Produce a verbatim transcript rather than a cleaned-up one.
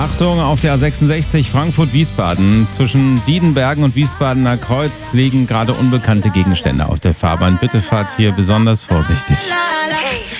Achtung, auf der A sechsundsechzig Frankfurt-Wiesbaden. Zwischen Diedenbergen und Wiesbadener Kreuz liegen gerade unbekannte Gegenstände auf der Fahrbahn. Bitte fahrt hier besonders vorsichtig.